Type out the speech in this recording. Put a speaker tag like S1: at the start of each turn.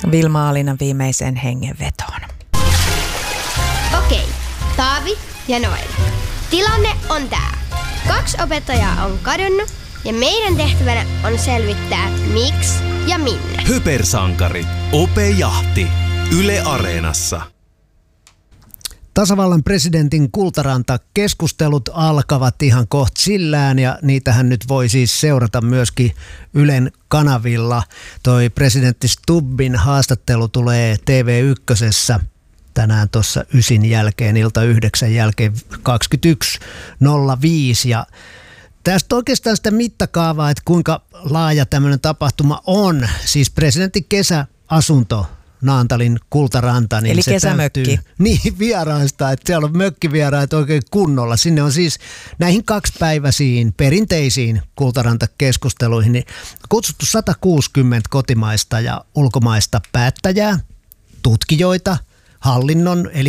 S1: Vilma Alina viimeiseen hengenvetoon.
S2: Okei, Taavi ja Noel. Tilanne on tää. 2 opettajaa on kadonnut ja meidän tehtävänä on selvittää miksi ja minne.
S3: Hypersankarit. Opejahti. Yle Areenassa.
S4: Tasavallan presidentin Kultaranta-keskustelut alkavat ihan kohta sillään ja niitähän nyt voi siis seurata myöskin Ylen kanavilla. Toi presidentti Stubbin haastattelu tulee TV1 tänään tuossa 9 jälkeen, ilta 9 jälkeen 21.05 ja tästä oikeastaan sitä mittakaavaa, että kuinka laaja tämmöinen tapahtuma on. Siis presidentin kesäasunto Naantalin Kultaranta. Niin
S1: eli
S4: se
S1: kesämökki.
S4: täytyy, niin vieraista, että siellä on mökkivieraat oikein kunnolla. Sinne on siis näihin 2-päiväisiin perinteisiin Kultaranta-keskusteluihin niin kutsuttu 160 kotimaista ja ulkomaista päättäjää, tutkijoita, hallinnon eli